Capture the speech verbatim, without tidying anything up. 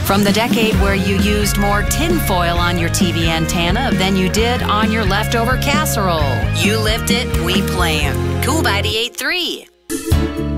From the decade where you used more tinfoil on your T V antenna than you did on your leftover casserole. You lived it, we planned. Cool ninety-eight point three.